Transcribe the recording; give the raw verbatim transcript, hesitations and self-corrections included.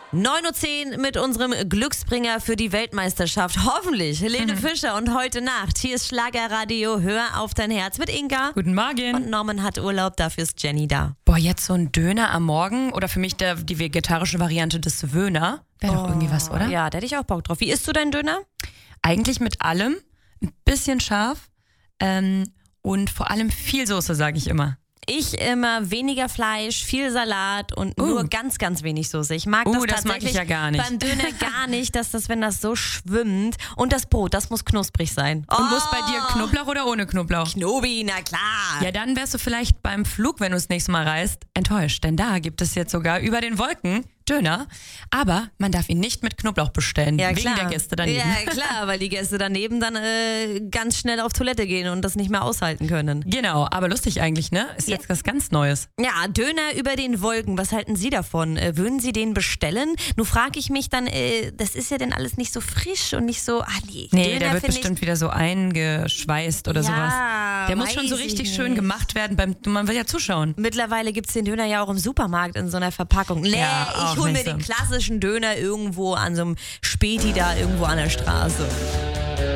neun Uhr zehn mit unserem Glücksbringer für die Weltmeisterschaft. Hoffentlich Helene mhm. Fischer. Und heute Nacht, hier ist Schlagerradio, hör auf dein Herz mit Inga. Guten Morgen. Und Norman hat Urlaub, dafür ist Jenny da. Boah, jetzt so ein Döner am Morgen oder für mich der, die vegetarische Variante des Wöhner. Wäre oh, doch irgendwie was, oder? Ja, da hätte ich auch Bock drauf. Wie isst du deinen Döner? Eigentlich mit allem, ein bisschen scharf ähm, und vor allem viel Soße, sage ich immer. Ich immer weniger Fleisch, viel Salat und Uh. nur ganz, ganz wenig Soße. Ich mag Uh, das das tatsächlich mag ich ja gar nicht. beim Döner gar nicht, dass das, wenn das so schwimmt. Und das Brot, das muss knusprig sein. Oh. Und muss bei dir Knoblauch oder ohne Knoblauch? Knobi, na klar. Ja, dann wärst du vielleicht beim Flug, wenn du das nächste Mal reist, enttäuscht. Denn da gibt es jetzt sogar über den Wolken Döner, aber man darf ihn nicht mit Knoblauch bestellen, ja, wegen klar. der Gäste daneben. Ja, klar, weil die Gäste daneben dann äh, ganz schnell auf Toilette gehen und das nicht mehr aushalten können. Genau, aber lustig eigentlich, ne? Ist Ja. jetzt was ganz Neues. Ja, Döner über den Wolken, was halten Sie davon? Äh, würden Sie den bestellen? Nur frage ich mich dann, äh, das ist ja denn alles nicht so frisch und nicht so, ah nee, Nee, Döner der wird find bestimmt wieder so eingeschweißt oder Ja, sowas. Der muss schon so weiß ich richtig schön nicht. gemacht werden, beim, man will ja zuschauen. Mittlerweile gibt es den Döner ja auch im Supermarkt in so einer Verpackung. Nee, Ja, auch ich hole mir nicht so. den klassischen Döner irgendwo an so einem Späti da irgendwo an der Straße.